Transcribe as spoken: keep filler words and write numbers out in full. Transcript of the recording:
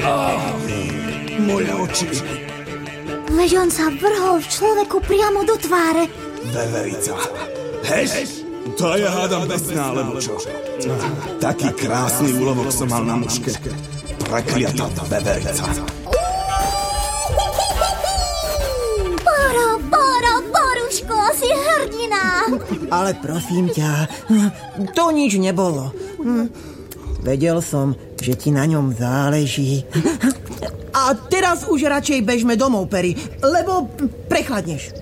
Oh, moje oči. Veď on sa vrhol v človeku priamo do tváre. Veverica. Heš? To je hádam besná, alebo čo? Taký krásny úlovok som mal na muške. Prekliatá tá veverica. Boro, Boro, Boruško, si hrdina. Ale prosím ťa, to nič nebolo. Vedel som, že ti na ňom záleží. A teraz už radšej bežme domov, Peri, lebo prechladneš.